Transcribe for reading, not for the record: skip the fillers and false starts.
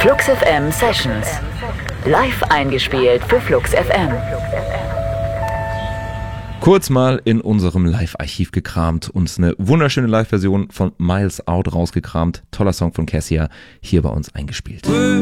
Flux FM Sessions. Live eingespielt für Flux FM. Kurz mal in unserem Live-Archiv gekramt und eine wunderschöne Live-Version von Miles Out rausgekramt. Toller Song von Cassia, hier bei uns eingespielt.